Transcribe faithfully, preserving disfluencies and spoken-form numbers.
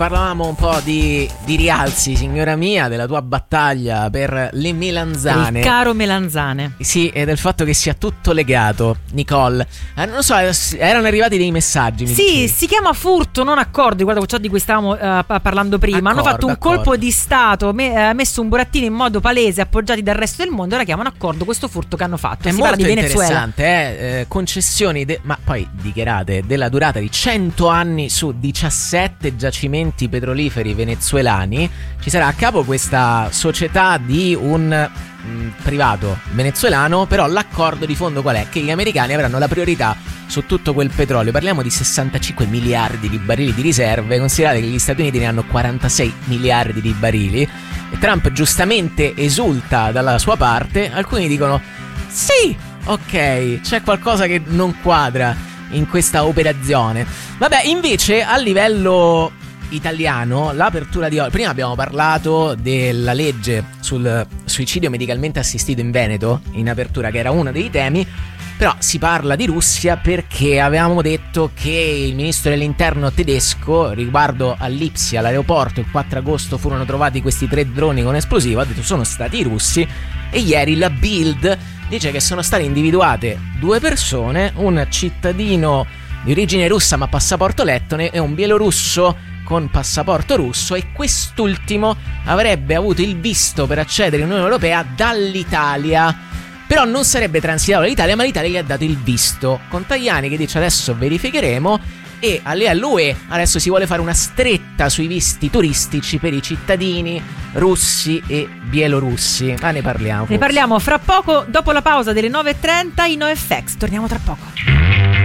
Parlavamo un po' di, di rialzi, signora mia, della tua battaglia per le melanzane. Il caro melanzane. Sì, e del fatto che sia tutto legato, Nicole. Eh, non so, erano arrivati dei messaggi. Mi sì, dicevi. Si chiama furto, non accordo. Guarda ciò di cui stavamo uh, parlando prima. Accordo, Hanno fatto un accordo. colpo di stato, me, uh, messo un burattino in modo palese, appoggiati dal resto del mondo. Ora chiamano accordo questo furto che hanno fatto. È si molto parla di Venezuela. interessante, eh? Eh, concessioni, de- ma poi dichiarate, della durata di cento anni su diciassette giacimenti petroliferi venezuelani. Ci sarà a capo questa società di un mh, privato venezuelano, però l'accordo di fondo qual è? Che gli americani avranno la priorità su tutto quel petrolio. Parliamo di sessantacinque miliardi di barili di riserve, considerate che gli Stati Uniti ne hanno quarantasei miliardi di barili e Trump giustamente esulta dalla sua parte. Alcuni dicono sì, ok, c'è qualcosa che non quadra in questa operazione. Vabbè, invece a livello italiano, l'apertura di oggi. Prima abbiamo parlato della legge sul suicidio medicalmente assistito in Veneto, in apertura, che era uno dei temi. Però si parla di Russia perché avevamo detto che il ministro dell'interno tedesco, riguardo all'Ipsia, all'aeroporto, il quattro agosto furono trovati questi tre droni con esplosivo, ha detto sono stati i russi. E ieri la Bild dice che sono state individuate due persone, un cittadino di origine russa ma passaporto lettone e un bielorusso con passaporto russo, e quest'ultimo avrebbe avuto il visto per accedere all'Unione Europea dall'Italia, però non sarebbe transitato dall'Italia, ma l'Italia gli ha dato il visto, con Tajani che dice adesso verificheremo, e a livello U E adesso si vuole fare una stretta sui visti turistici per i cittadini russi e bielorussi. Ma ne parliamo forse. Ne parliamo fra poco, dopo la pausa delle nove e trenta, i NoFX. Torniamo tra poco.